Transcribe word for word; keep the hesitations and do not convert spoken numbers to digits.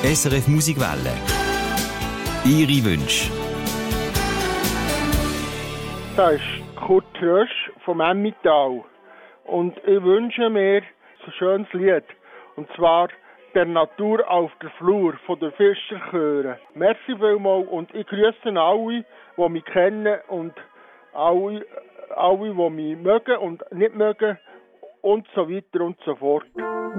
S R F Musikwelle. Ihre Wünsche. Das ist Kurt Rösch vom Emmental. Und ich wünsche mir ein schönes Lied. Und zwar «Der Natur auf der Flur» von der Fischerchöre. Merci vielmals und ich grüße alle, die mich kennen und alle, alle, die mich mögen und nicht mögen und so weiter und so fort.